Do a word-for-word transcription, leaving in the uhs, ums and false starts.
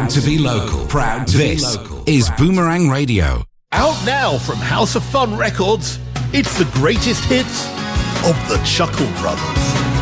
Proud to be local. Proud to be local. This is Boomerang Radio. Out now from House of Fun Records, it's the greatest hits of the Chuckle Brothers.